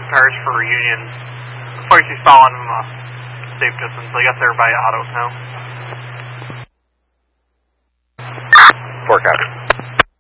Parish for reunion. Looks like she's following him a safe distance. I guess they're by autos now. Forecast.